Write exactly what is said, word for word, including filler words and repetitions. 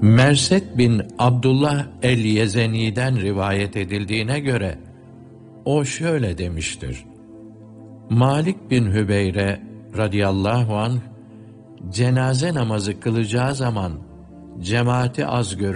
Merset bin Abdullah el-Yezeni'den rivayet edildiğine göre, o şöyle demiştir: Malik bin Hübeyre radıyallahu anh, cenaze namazı kılacağı zaman cemaati az görür,